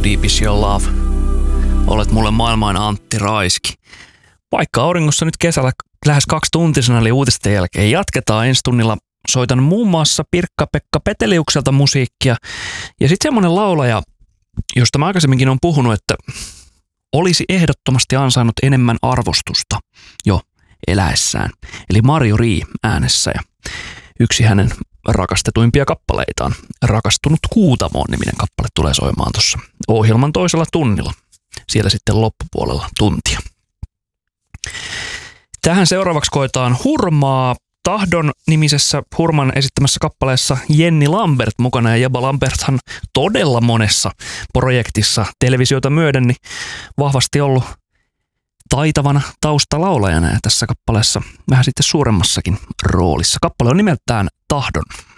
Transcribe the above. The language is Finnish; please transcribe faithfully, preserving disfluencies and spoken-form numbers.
How Deep Is Your Love? Olet mulle maailman Antti Raiski. Vaikka auringossa nyt kesällä lähes kaksi tuntisena eli uutisten jälkeen jatketaan ensi tunnilla. Soitan muun muassa Pirkka-Pekka Peteliukselta musiikkia ja sitten semmoinen laulaja, josta mä aikaisemminkin on puhunut, että olisi ehdottomasti ansainnut enemmän arvostusta jo eläessään. Eli Marjo Rii äänessä ja yksi hänen rakastetuimpia kappaleitaan, Rakastunut Kuutamoon niminen kappale tulee soimaan tuossa ohjelman toisella tunnilla. Siellä sitten loppupuolella tuntia. Tähän seuraavaksi koetaan Hurmaa. Tahdon nimisessä Hurman esittämässä kappaleessa Jenni Lambert mukana, ja Jebba Lamberthan todella monessa projektissa televisiota myöden niin vahvasti ollut taitavana taustalaulajana ja tässä kappaleessa vähän sitten suuremmassakin roolissa. Kappale on nimeltään Tahdon.